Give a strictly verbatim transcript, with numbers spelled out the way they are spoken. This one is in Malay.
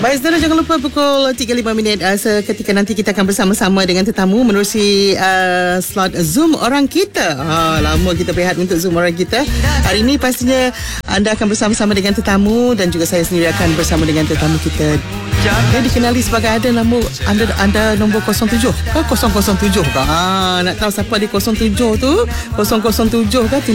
Baik, saudara, jangan lupa pukul tiga lima minit uh, seketika nanti kita akan bersama-sama dengan tetamu menerusi uh, slot Zoom Orang Kita. Ha, lama kita berehat untuk Zoom Orang Kita. Hari ini pastinya anda akan bersama-sama dengan tetamu dan juga saya sendiri akan bersama dengan tetamu kita. Dia dikenali sebagai ada nama anda anda nombor kosong tujuh ke kosong kosong tujuh ke? Ha, nak tahu siapa di kosong tujuh tu? kosong kosong tujuh ke?